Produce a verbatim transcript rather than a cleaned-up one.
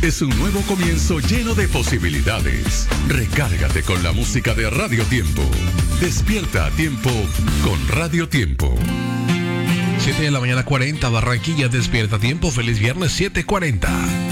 Es un nuevo comienzo lleno de posibilidades. Recárgate con la música de Radio Tiempo. Despierta a tiempo con Radio Tiempo. siete de la mañana cuarenta, Barranquilla, despierta a tiempo. Feliz viernes, siete cuarenta.